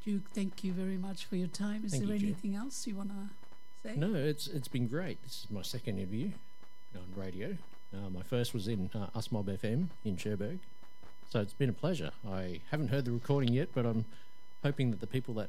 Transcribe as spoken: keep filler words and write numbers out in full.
Duke, thank you very much for your time. Is Thank there you, Jen. anything else you want to say? No, it's it's been great. This is my second interview on radio. Uh, my first was in uh, Us Mob F M in Cherbourg. So it's been a pleasure. I haven't heard the recording yet, but I'm hoping that the people that